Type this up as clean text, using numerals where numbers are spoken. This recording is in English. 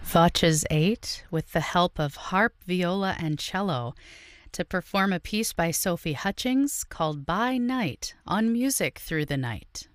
Vaches 8, with the help of harp, viola, and cello, to perform a piece by Sophie Hutchings called By Night on Music Through the Night.